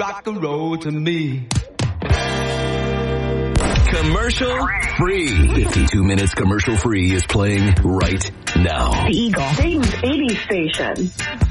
rock and roll to me. Commercial free. 52 minutes commercial free is playing right now. The Eagle. Dayton's 80s station.